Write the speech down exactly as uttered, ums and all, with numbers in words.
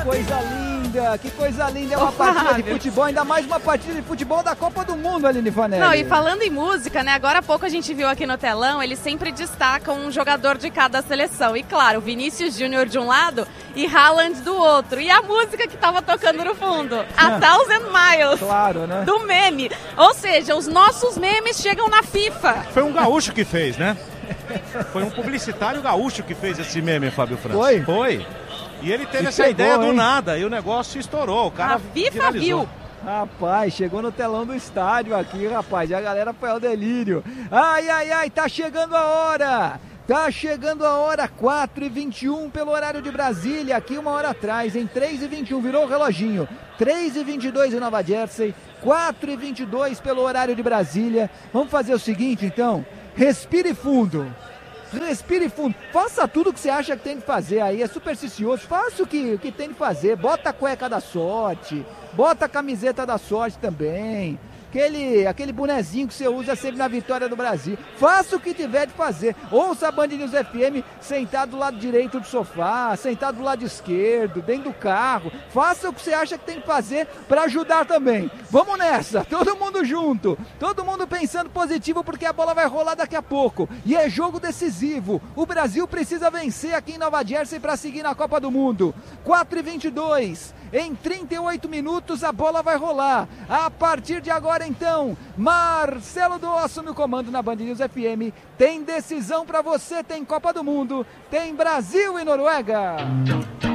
Coisa linda, que coisa linda, é uma partida de futebol, ainda mais uma partida de futebol da Copa do Mundo, Aline Fanelli. Não, e falando em música, né, agora há pouco a gente viu aqui no telão, eles sempre destacam um jogador de cada seleção, e claro, Vinícius Júnior de um lado e Haaland do outro, e a música que tava tocando no fundo, A Thousand Miles, claro, né? Do meme, ou seja, os nossos memes chegam na FIFA. Foi um gaúcho que fez, né? Foi um publicitário gaúcho que fez esse meme, Fábio França. Foi? Foi. E ele teve E essa pegou, ideia do hein? nada, e o negócio estourou. O cara A FIFA viralizou. viu. Rapaz, chegou no telão do estádio aqui, rapaz, e a galera foi ao delírio. Ai, ai, ai, tá chegando a hora. Tá chegando a hora, quatro e vinte e um pelo horário de Brasília, aqui uma hora atrás, em três e vinte e um, virou o reloginho. três e vinte e dois em Nova Jersey, quatro e vinte e dois pelo horário de Brasília. Vamos fazer o seguinte, então, respire fundo. Respire fundo, faça tudo o que você acha que tem que fazer aí, é supersticioso, faça o que, o que tem que fazer, bota a cueca da sorte, bota a camiseta da sorte também, aquele, aquele bonezinho que você usa sempre na vitória do Brasil, faça o que tiver de fazer, ouça a Band News F M sentado do lado direito do sofá, sentado do lado esquerdo, dentro do carro, faça o que você acha que tem que fazer para ajudar também, vamos nessa, todo mundo junto, todo mundo pensando positivo porque a bola vai rolar daqui a pouco, e é jogo decisivo, o Brasil precisa vencer aqui em Nova Jersey para seguir na Copa do Mundo, quatro e vinte e dois, em trinta e oito minutos a bola vai rolar, a partir de agora então, Marcelo Dosso no comando na Band News F M, tem decisão para você, tem Copa do Mundo, tem Brasil e Noruega.